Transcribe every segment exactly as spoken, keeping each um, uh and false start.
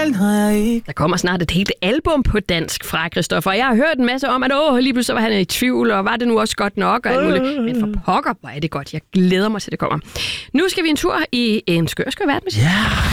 den har jeg ikke. Der kommer snart et helt album på dansk fra Christoffer. Jeg har hørt en masse om, at åh, lige pludselig var han i tvivl, og var det nu også godt nok, og alt muligt. Men for pokker, hvor er det godt. Jeg glæder mig til, det kommer. Nu skal vi en tur i en skør, skør verden. Ja.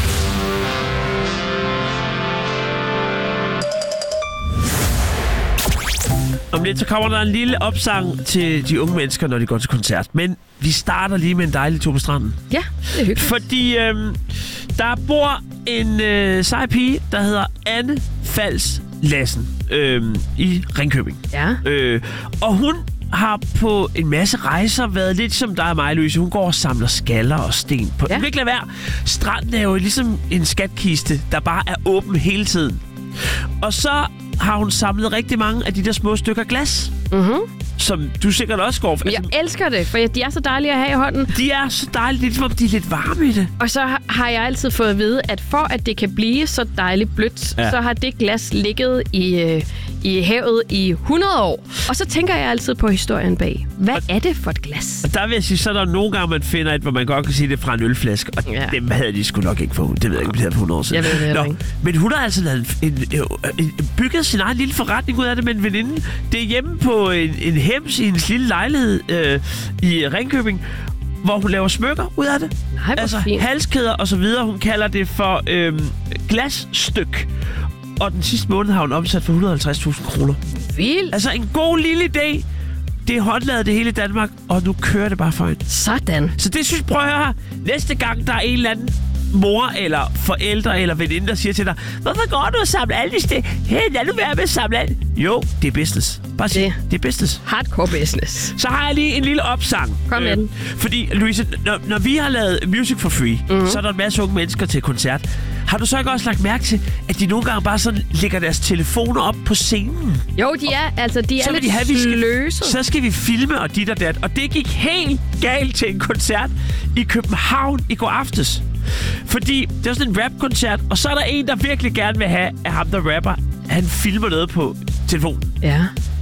Om lidt så kommer der en lille opsang til de unge mennesker, når de går til koncert. Men vi starter lige med en dejlig tur på stranden. Ja, det er hyggeligt. Fordi øhm, der bor en øh, sej pige, der hedder Anne Fals Lassen øhm, i Ringkøbing. Ja. Øh, og hun har på en masse rejser været lidt som dig og mig, Louise. Hun går og samler skaller og sten på. Ja. Hun vil ikke lade være. Stranden er jo ligesom en skatkiste, der bare er åben hele tiden. Og så har hun samlet rigtig mange af de der små stykker glas, Mhm. som du sikkert også går for. Jeg elsker det, for de er så dejlige at have i hånden. De er så dejlige, det er ligesom om de er lidt varme i det. Og så har jeg altid fået at vide, at for at det kan blive så dejligt blødt, Ja. så har det glas ligget i, øh, i havet i hundrede år. Og så tænker jeg altid på historien bag. Hvad er det for et glas? Og der vil jeg sige, så er der nogle gange, man finder et, hvor man godt kan sige, det er fra en ølflaske. Og Ja. dem havde de sgu nok ikke fået. Det ved jeg ikke, om de havde for hundrede år siden. Jeg ved det heller Nå, ikke. men hun har altså lavet en, en, en, en, bygget sin egen lille forretning ud af det med en veninde. Det er hjemme på en, en hems i hendes lille lejlighed øh, i Ringkøbing, hvor hun laver smykker ud af det. Nej, hvor Altså fint. halskæder og så videre. Hun kalder det for øh, glasstyk. Og den sidste måned har hun omsat for et hundrede og halvtreds tusind kroner. Vildt. Altså en god lille idé. Det er håndlaget det hele i Danmark, og nu kører det bare for hende. Sådan. Så det synes, prøv at høre. Næste gang, der er en eller anden mor eller forældre eller veninde, der siger til dig, hvorfor går du og samler alle de steder? Hey, lad nu være med at samle alt. Jo, det er business. Bare sig, Det. det. det er business. Hardcore business. Så har jeg lige en lille opsang. Kom med den. Fordi, Louise, når, når vi har lavet Music for Free, mm-hmm. så er der en masse unge mennesker til koncert. Har du så ikke også lagt mærke til, at de nogle gange bare sådan lægger deres telefoner op på scenen? Jo, de er, altså, de er Så vil lidt de have, vi skal, sløse. så skal vi filme og dit og dat. Og det gik helt galt til en koncert i København i går aftes. Fordi det var sådan en rap-koncert, og så er der en, der virkelig gerne vil have, at ham, der rapper, han filmer noget på telefonen. Ja.